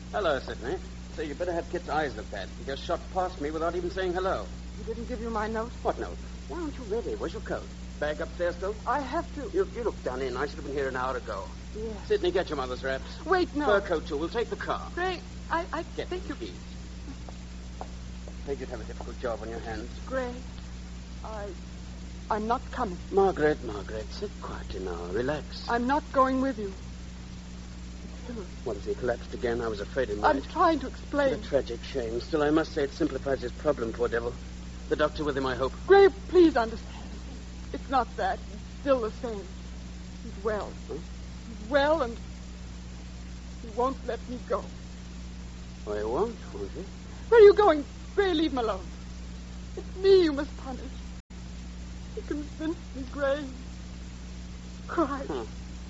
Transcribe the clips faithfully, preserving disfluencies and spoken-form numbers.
Hello, Sidney. So you better have Kit's eyes looked at. He just shot past me without even saying hello. He didn't give you my note? What note? Why aren't you ready? Where's your coat? Bag upstairs still? I have to. You, you look done in. I should have been here an hour ago. Yes. Sidney, get your mother's wraps. Wait, no. Fur coat, too. We'll take the car. Gray, I, I Get think the you... keys. Afraid you'd have a difficult job on your hands. Gray, I... I'm not coming. Margaret, Margaret, sit quietly now. Relax. I'm not going with you. What, has he collapsed again? I was afraid he might. I'm trying to explain. What a tragic shame. Still, I must say it simplifies his problem, poor devil. The doctor with him, I hope. Gray, please understand. It's not that. He's still the same. He's well. Huh? He's well, and he won't let me go. Oh, he won't, won't he? Where are you going? Gray, leave him alone. It's me you must punish. He convinced me, Gray. Cry. Huh.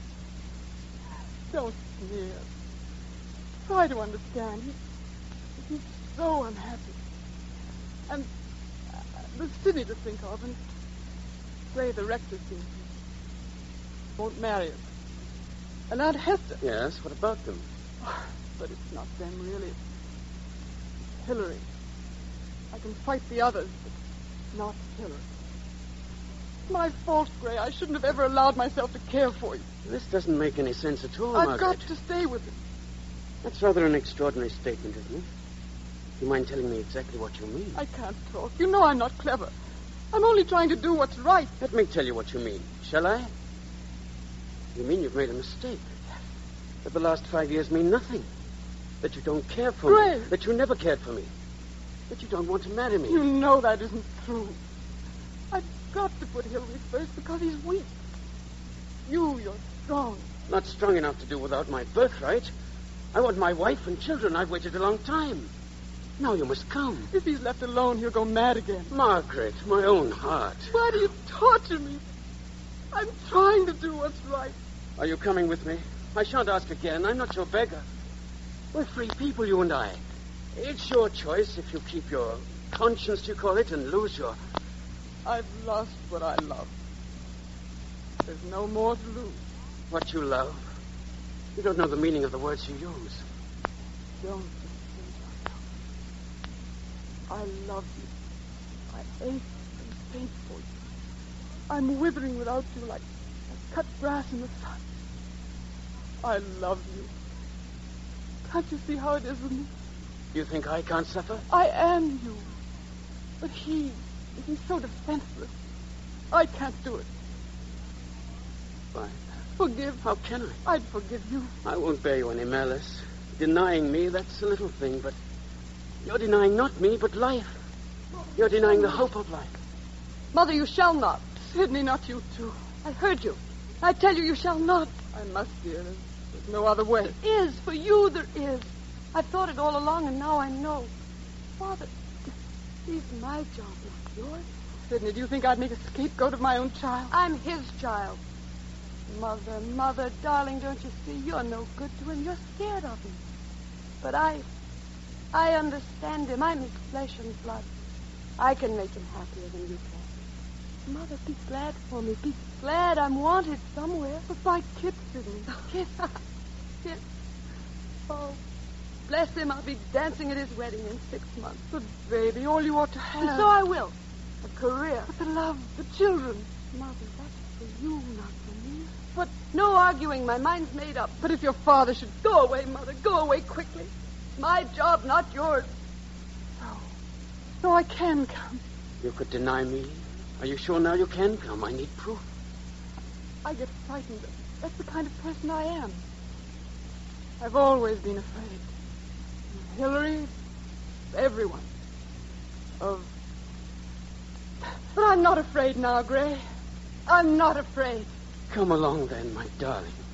Don't sneer. Try to understand. He, he's so unhappy. And uh, there's Sidney to think of, and Gray, the rector, seems he won't marry him. And Aunt Hester. Yes, what about them? But it's not them, really. It's Hillary. I can fight the others, but not Hillary. It's my fault, Gray. I shouldn't have ever allowed myself to care for you. This doesn't make any sense at all, I've Margaret. got to stay with him. That's rather an extraordinary statement, isn't it? Do you mind telling me exactly what you mean? I can't talk. You know I'm not clever. I'm only trying to do what's right. Let me tell you what you mean. Shall I? You mean you've made a mistake. That the last five years mean nothing. That you don't care for Gray. me. That you never cared for me. That you don't want to marry me. You know that isn't true. I've got to put Hillary first because he's weak. You, you're strong. Not strong enough to do without my birthright. I want my wife and children. I've waited a long time. Now you must come. If he's left alone, he'll go mad again. Margaret, my own heart. Why do you torture me? I'm trying to do what's right. Are you coming with me? I shan't ask again. I'm not your beggar. We're free people, you and I. It's your choice if you keep your conscience, you call it, and lose your... I've lost what I love. There's no more to lose. What you love. You don't know the meaning of the words you use. Don't you think I love? I love you. I ache and faint for you. I'm withering without you like, like cut grass in the sun. I love you. Can't you see how it is with me? You think I can't suffer? I am you. But he, he's so defenseless. I can't do it. Why? Forgive. How can I? I'd forgive you. I won't bear you any malice. Denying me, that's a little thing, but you're denying not me, but life. You're denying the hope of life. Mother, you shall not. Sidney, not you too. I heard you. I tell you, you shall not. I must, dear. There's, there's no other way. There is. For you, there is. I've thought it all along, and now I know. Father, he's my job, not yours. Sidney, do you think I'd make a scapegoat of my own child? I'm his child. Mother, Mother, darling, don't you see? You're no good to him. You're scared of him. But I... I understand him. I'm his flesh and blood. I can make him happier than you can. Mother, be glad for me. Be glad I'm wanted somewhere. But by Kit, Sidney. Kit. Kit. Oh, bless him. I'll be dancing at his wedding in six months. But, baby, all you ought to have... And so I will. A career. But the love, the children. Mother, that's for you, not for me. But no arguing. My mind's made up. But if your father should... Go away, Mother. Go away quickly. It's my job, not yours. No. No, I can come. You could deny me. Are you sure now you can come? I need proof. I get frightened. That's the kind of person I am. I've always been afraid. Of Hillary, of everyone. Of... But I'm not afraid now, Gray. I'm not afraid. Come along then, my darling.